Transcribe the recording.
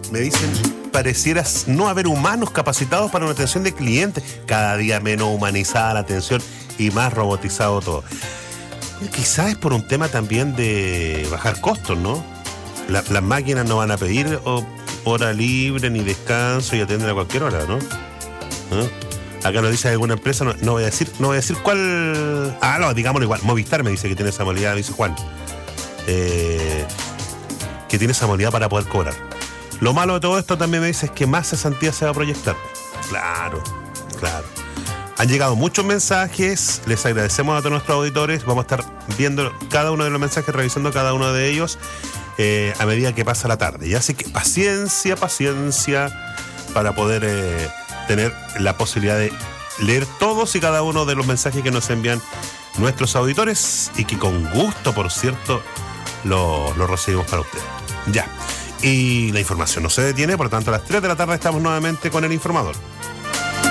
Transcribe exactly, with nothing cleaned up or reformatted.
Me dicen, pareciera no haber humanos capacitados para una atención de clientes. Cada día menos humanizada la atención y más robotizado todo. Quizás es por un tema también de bajar costos, ¿no? La, las máquinas no van a pedir oh, hora libre ni descanso y atienden a cualquier hora, ¿no? ¿Eh? Acá nos dice alguna empresa, no, no voy a decir, no voy a decir cuál. Ah, no, digámoslo igual. Movistar me dice que tiene esa modalidad, me dice Juan. Eh, que tiene esa modalidad para poder cobrar. Lo malo de todo esto también me dice es que más cesantía se va a proyectar. Claro, claro. Han llegado muchos mensajes, les agradecemos a todos nuestros auditores. Vamos a estar viendo cada uno de los mensajes, revisando cada uno de ellos eh, a medida que pasa la tarde. Y así que paciencia, paciencia para poder eh, tener la posibilidad de leer todos y cada uno de los mensajes que nos envían nuestros auditores y que con gusto, por cierto, lo, lo recibimos para ustedes. Ya. Y la información no se detiene, por lo tanto a las tres de la tarde estamos nuevamente con el informador.